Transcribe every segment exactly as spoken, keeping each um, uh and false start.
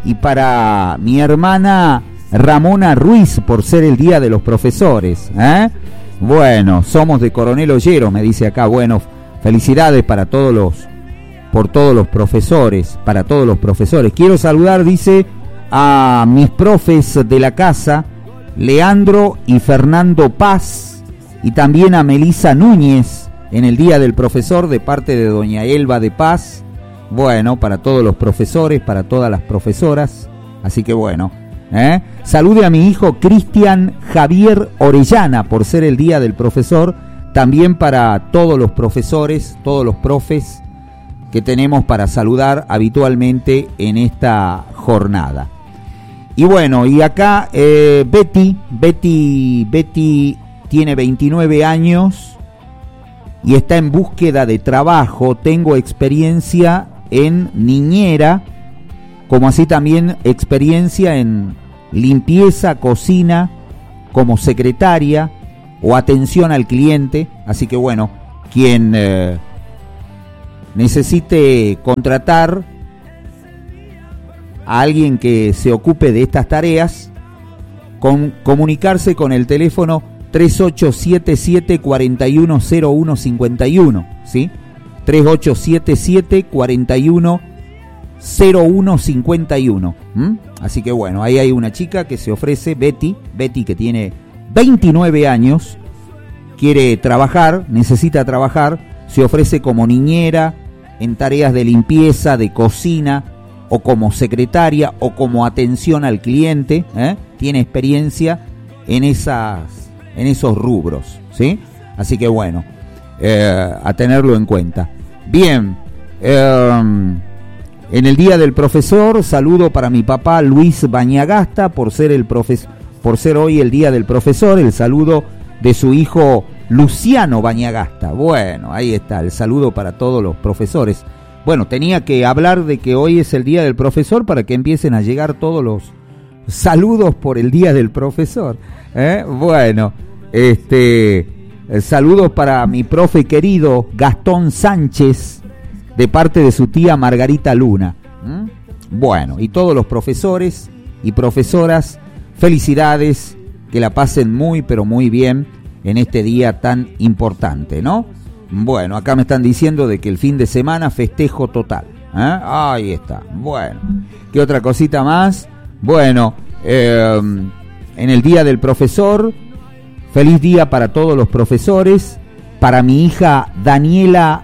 y para mi hermana Ramona Ruiz por ser el Día de los Profesores, ¿eh? Bueno, somos de Coronel Olleros, me dice acá. Bueno, felicidades para todos los, por todos los profesores, para todos los profesores. Quiero saludar, dice, a mis profes de la casa, Leandro y Fernando Paz, y también a Melisa Núñez en el Día del Profesor de parte de doña Elba de Paz. Bueno, para todos los profesores, para todas las profesoras, así que bueno, ¿eh? Salude a mi hijo Cristian Javier Orellana por ser el Día del Profesor, también para todos los profesores, todos los profes que tenemos para saludar habitualmente en esta jornada. Y bueno, y acá eh, Betty, Betty, Betty tiene veintinueve años y está en búsqueda de trabajo. Tengo experiencia en niñera, como así también experiencia en limpieza, cocina, como secretaria o atención al cliente. Así que bueno, quien eh, necesite contratar a alguien que se ocupe de estas tareas, con, comunicarse con el teléfono tres ocho siete siete, cuatro uno cero uno cinco uno, ¿sí? tres ocho siete siete, cuatro uno cero uno cinco uno. ¿Mm? Así que bueno, ahí hay una chica que se ofrece, Betty, Betty que tiene veintinueve años, quiere trabajar, necesita trabajar, se ofrece como niñera en tareas de limpieza, de cocina, o como secretaria, o como atención al cliente, ¿eh? Tiene experiencia en esas, en esos rubros, ¿sí? Así que bueno, eh, a tenerlo en cuenta. Bien, eh, en el Día del Profesor, saludo para mi papá Luis Bañagasta por ser el profes- por ser hoy el Día del Profesor, el saludo de su hijo Luciano Bañagasta. Bueno, ahí está, el saludo para todos los profesores. Bueno, tenía que hablar de que hoy es el Día del Profesor para que empiecen a llegar todos los saludos por el Día del Profesor, ¿eh? Bueno, este, saludos para mi profe querido Gastón Sánchez, de parte de su tía Margarita Luna. ¿Mm? Bueno, y todos los profesores y profesoras, felicidades, que la pasen muy, pero muy bien en este día tan importante, ¿no? Bueno, acá me están diciendo de que el fin de semana festejo total, ¿eh? Ahí está. Bueno, ¿qué otra cosita más? Bueno, eh, en el Día del Profesor, feliz día para todos los profesores, para mi hija Daniela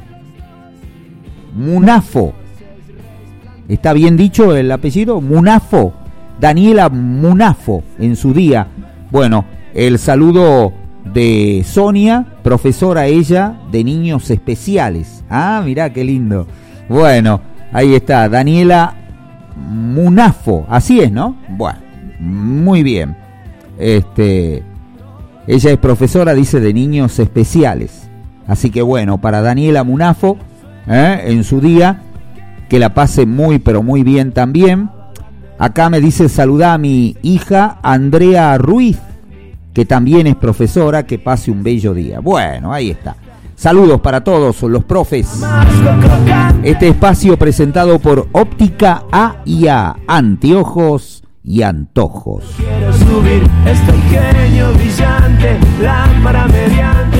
Munafo. ¿Está bien dicho el apellido? Munafo. Daniela Munafo en su día. Bueno, el saludo de Sonia, profesora ella de niños especiales. Ah, mirá qué lindo. Bueno, ahí está, Daniela Munafo. Así es, ¿no? Bueno, muy bien. Este, ella es profesora, dice, de niños especiales. Así que bueno, para Daniela Munafo, ¿eh? en su día, que la pase muy, pero muy bien también. Acá me dice, saludá a mi hija Andrea Ruiz, que también es profesora, que pase un bello día. Bueno, ahí está. Saludos para todos los profes. Este espacio presentado por Óptica A y A, anteojos y antojos. Quiero subir este ingenio brillante, lámpara mediante.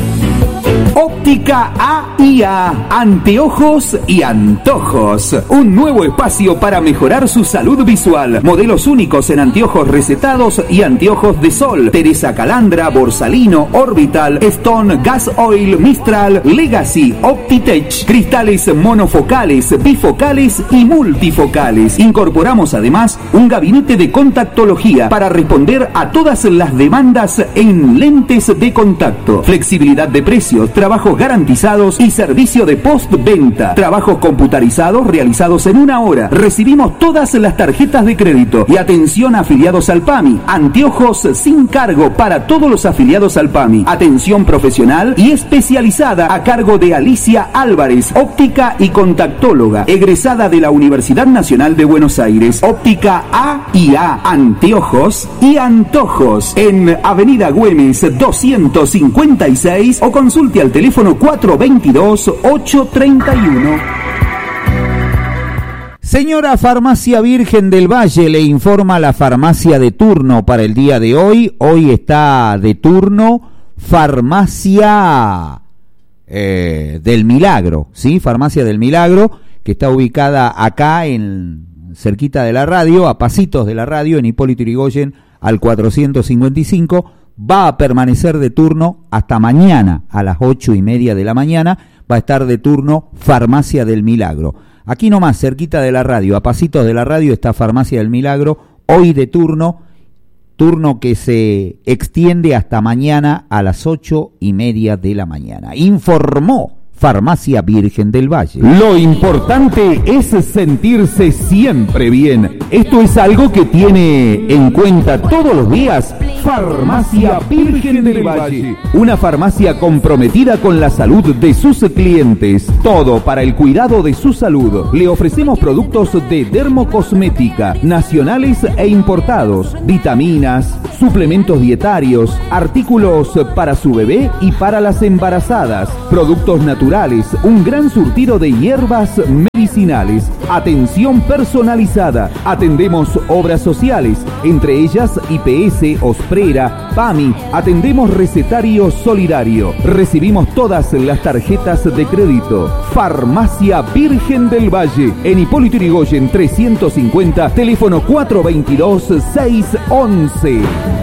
Óptica A y A, anteojos y antojos. Un nuevo espacio para mejorar su salud visual. Modelos únicos en anteojos recetados y anteojos de sol. Teresa Calandra, Borsalino, Orbital, Stone, Gas Oil, Mistral, Legacy, Optitech. Cristales monofocales, bifocales y multifocales. Incorporamos además un gabinete de contactología para responder a todas las demandas en lentes de contacto. Flexibilidad de precios, trabajos garantizados y servicio de postventa. Trabajos computarizados realizados en una hora. Recibimos todas las tarjetas de crédito y atención a afiliados al P A M I. Anteojos sin cargo para todos los afiliados al P A M I. Atención profesional y especializada a cargo de Alicia Álvarez, óptica y contactóloga, egresada de la Universidad Nacional de Buenos Aires. Óptica A y A, anteojos y antojos. En Avenida Güemes doscientos cincuenta y seis o consulte al teléfono cuatro dos dos, ocho tres uno. Señora Farmacia Virgen del Valle, le informa la farmacia de turno para el día de hoy. Hoy está de turno Farmacia eh, del Milagro, ¿sí? Farmacia del Milagro, que está ubicada acá en cerquita de la radio, a pasitos de la radio, en Hipólito Yrigoyen al cuatrocientos cincuenta y cinco. Va a permanecer de turno hasta mañana a las ocho y media de la mañana. Va a estar de turno Farmacia del Milagro. Aquí nomás, cerquita de la radio, a pasitos de la radio, está Farmacia del Milagro, hoy de turno, turno que se extiende hasta mañana a las ocho y media de la mañana. Informó Farmacia Virgen del Valle. Lo importante es sentirse siempre bien. Esto es algo que tiene en cuenta todos los días Farmacia Virgen del Valle. Una farmacia comprometida con la salud de sus clientes. Todo para el cuidado de su salud. Le ofrecemos productos de dermocosmética, nacionales e importados, vitaminas, suplementos dietarios, artículos para su bebé y para las embarazadas, productos naturales, un gran surtido de hierbas medicinales, atención personalizada, atendemos obras sociales, entre ellas I P S, Osprera, PAMI, atendemos recetario solidario, recibimos todas las tarjetas de crédito. Farmacia Virgen del Valle, en Hipólito Yrigoyen trescientos cincuenta, teléfono cuatro veintidós, seis once.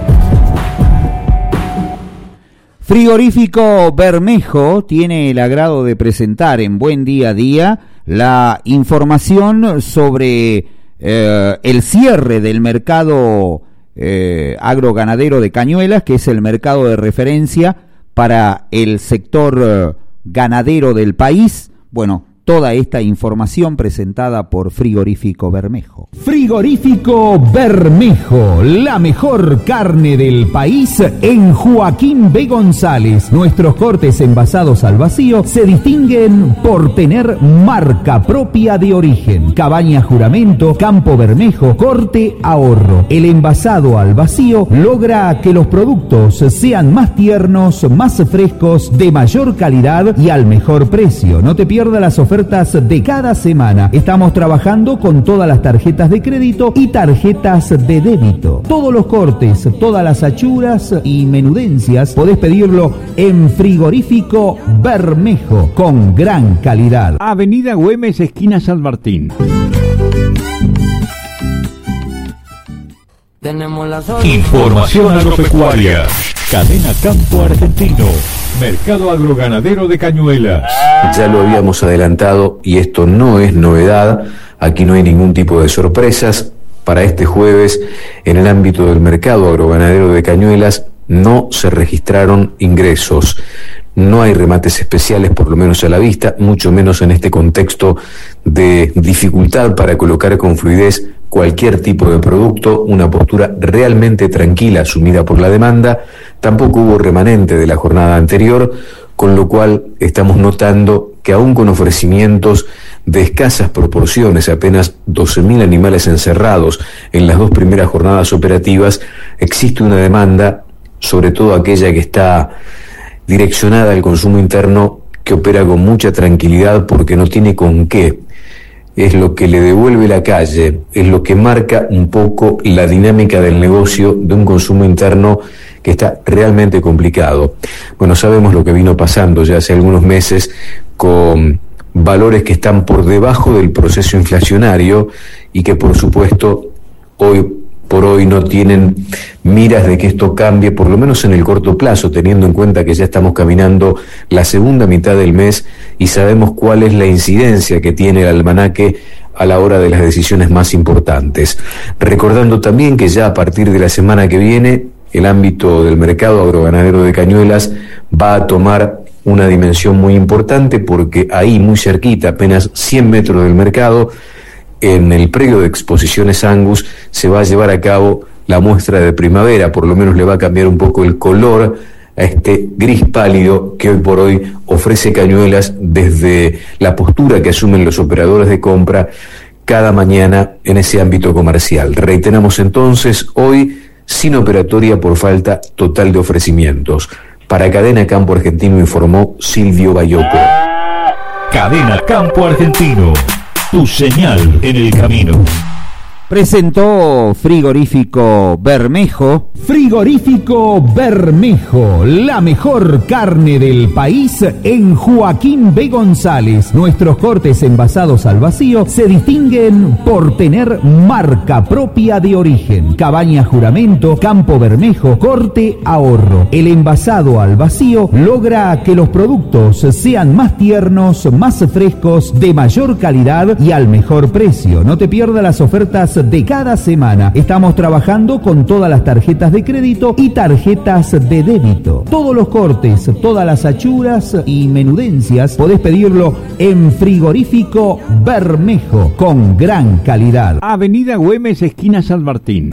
Frigorífico Bermejo tiene el agrado de presentar en Buen Día a Día la información sobre eh, el cierre del mercado eh, agroganadero de Cañuelas, que es el mercado de referencia para el sector eh, ganadero del país. Bueno, toda esta información presentada por Frigorífico Bermejo. Frigorífico Bermejo, la mejor carne del país en Joaquín B. González. Nuestros cortes envasados al vacío se distinguen por tener marca propia de origen. Cabaña Juramento, Campo Bermejo, Corte Ahorro. El envasado al vacío logra que los productos sean más tiernos, más frescos, de mayor calidad y al mejor precio. No te pierdas las ofertas de cada semana. Estamos trabajando con todas las tarjetas de crédito y tarjetas de débito. Todos los cortes, todas las achuras y menudencias podés pedirlo en Frigorífico Bermejo, con gran calidad. Avenida Güemes, esquina San Martín. Información agropecuaria. Cadena Campo Argentino. Mercado agroganadero de Cañuelas. Ya lo habíamos adelantado y esto no es novedad. Aquí no hay ningún tipo de sorpresas. Para este jueves, en el ámbito del mercado agroganadero de Cañuelas, no se registraron ingresos. No hay remates especiales, por lo menos a la vista, mucho menos en este contexto de dificultad para colocar con fluidez cualquier tipo de producto, una postura realmente tranquila asumida por la demanda. Tampoco hubo remanente de la jornada anterior, con lo cual estamos notando que aún con ofrecimientos de escasas proporciones, apenas doce mil animales encerrados en las dos primeras jornadas operativas, existe una demanda, sobre todo aquella que está direccionada al consumo interno, que opera con mucha tranquilidad porque no tiene con qué. Es lo que le devuelve la calle, es lo que marca un poco la dinámica del negocio de un consumo interno que está realmente complicado. Bueno, sabemos lo que vino pasando ya hace algunos meses con valores que están por debajo del proceso inflacionario y que por supuesto hoy por hoy no tienen miras de que esto cambie, por lo menos en el corto plazo, teniendo en cuenta que ya estamos caminando la segunda mitad del mes y sabemos cuál es la incidencia que tiene el almanaque a la hora de las decisiones más importantes. Recordando también que ya a partir de la semana que viene, el ámbito del mercado agroganadero de Cañuelas va a tomar una dimensión muy importante, porque ahí, muy cerquita, apenas cien metros del mercado, en el predio de exposiciones Angus, se va a llevar a cabo la muestra de primavera. Por lo menos le va a cambiar un poco el color a este gris pálido que hoy por hoy ofrece Cañuelas desde la postura que asumen los operadores de compra cada mañana en ese ámbito comercial. Reiteramos entonces, hoy sin operatoria por falta total de ofrecimientos. Para Cadena Campo Argentino informó Silvio Bayoco. Cadena Campo Argentino. Tu señal en el camino. Presentó Frigorífico Bermejo. Frigorífico Bermejo, la mejor carne del país en Joaquín B. González. Nuestros cortes envasados al vacío se distinguen por tener marca propia de origen. Cabaña Juramento, Campo Bermejo, Corte Ahorro. El envasado al vacío logra que los productos sean más tiernos, más frescos, de mayor calidad y al mejor precio. No te pierdas las ofertas de cada semana. Estamos trabajando con todas las tarjetas de crédito y tarjetas de débito. Todos los cortes, todas las achuras y menudencias podés pedirlo en Frigorífico Bermejo, con gran calidad. Avenida Güemes, esquina San Martín.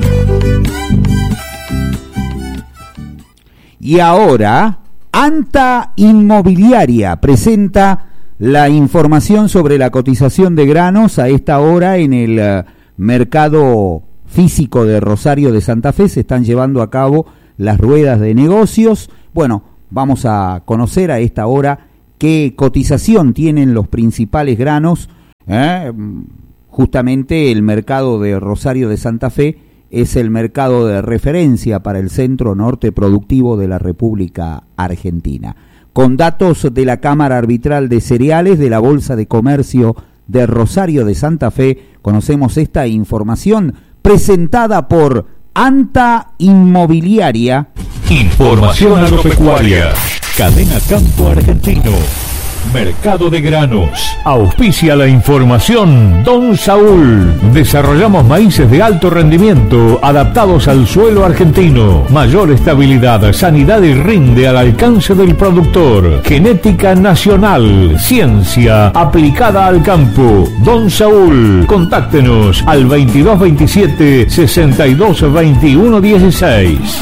Y ahora, Anta Inmobiliaria presenta la información sobre la cotización de granos a esta hora en el uh, mercado físico de Rosario de Santa Fe. Se están llevando a cabo las ruedas de negocios. Bueno, vamos a conocer a esta hora qué cotización tienen los principales granos. ¿eh? Justamente el mercado de Rosario de Santa Fe es el mercado de referencia para el centro norte productivo de la República Argentina. Con datos de la Cámara Arbitral de Cereales de la Bolsa de Comercio de Rosario de Santa Fe, conocemos esta información presentada por Anta Inmobiliaria. Información agropecuaria. Cadena Campo Argentino. Mercado de granos. Auspicia la información Don Saúl. Desarrollamos maíces de alto rendimiento adaptados al suelo argentino. Mayor estabilidad, sanidad y rinde al alcance del productor. Genética nacional. Ciencia aplicada al campo. Don Saúl. Contáctenos al veintidós veintisiete sesenta y dos veintiuno dieciséis.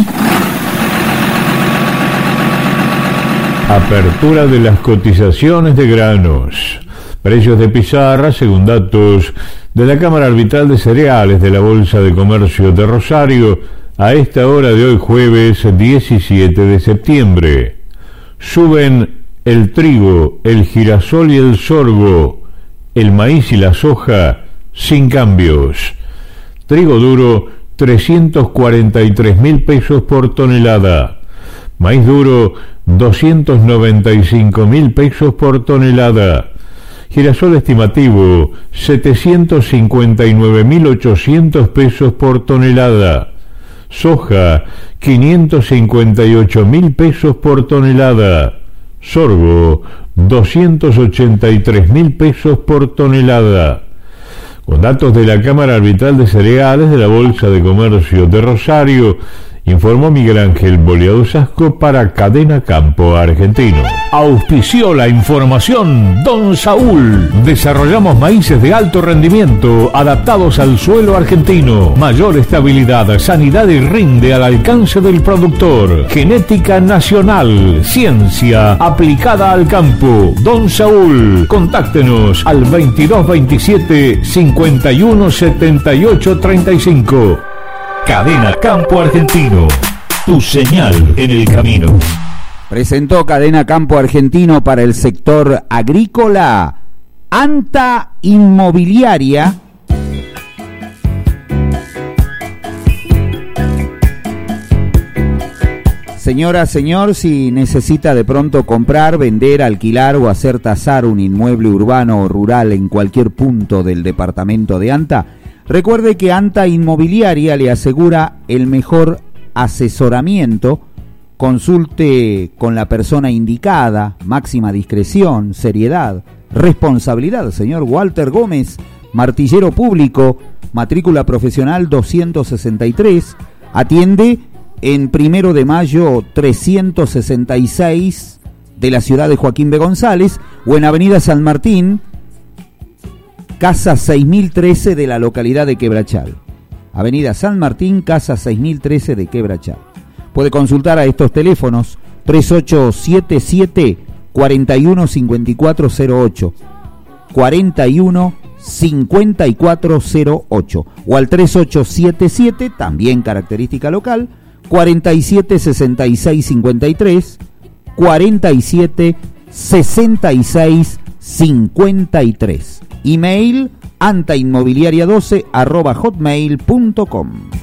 Apertura de las cotizaciones de granos. Precios de pizarra según datos de la Cámara Arbitral de Cereales de la Bolsa de Comercio de Rosario a esta hora de hoy jueves diecisiete de septiembre. Suben el trigo, el girasol y el sorgo, el maíz y la soja sin cambios. Trigo duro trescientos cuarenta y tres mil pesos por tonelada. Maíz duro, doscientos noventa y cinco mil pesos por tonelada. Girasol estimativo, setecientos cincuenta y nueve mil ochocientos pesos por tonelada. Soja, quinientos cincuenta y ocho mil pesos por tonelada. Sorgo, doscientos ochenta y tres mil pesos por tonelada. Con datos de la Cámara Arbitral de Cereales de la Bolsa de Comercio de Rosario, informó Miguel Ángel Boleado Sasco para Cadena Campo Argentino. Auspició la información Don Saúl. Desarrollamos maíces de alto rendimiento adaptados al suelo argentino. Mayor estabilidad, sanidad y rinde al alcance del productor. Genética nacional. Ciencia aplicada al campo. Don Saúl. Contáctenos al veintidós veintisiete cincuenta y uno setenta y ocho treinta y cinco. Cadena Campo Argentino, tu señal en el camino. Presentó Cadena Campo Argentino para el sector agrícola Anta Inmobiliaria. Señora, señor, si necesita de pronto comprar, vender, alquilar o hacer tasar un inmueble urbano o rural en cualquier punto del departamento de Anta, recuerde que Anta Inmobiliaria le asegura el mejor asesoramiento. Consulte con la persona indicada, máxima discreción, seriedad, responsabilidad. Señor Walter Gómez, martillero público, matrícula profesional doscientos sesenta y tres, atiende en Primero de Mayo trescientos sesenta y seis de la ciudad de Joaquín B. González, o en Avenida San Martín, Casa seis mil trece de la localidad de Quebrachal. Avenida San Martín, Casa seis mil trece de Quebrachal. Puede consultar a estos teléfonos tres ocho siete siete, cuatro uno cinco cuatro cero ocho, cuatro uno cinco cuatro cero ocho, o al tres ocho siete siete, también característica local, cuarenta y siete sesenta y seis cincuenta y tres, cuarenta y siete sesenta y seis cincuenta y tres. Email antainmobiliaria doce arroba hotmail punto com.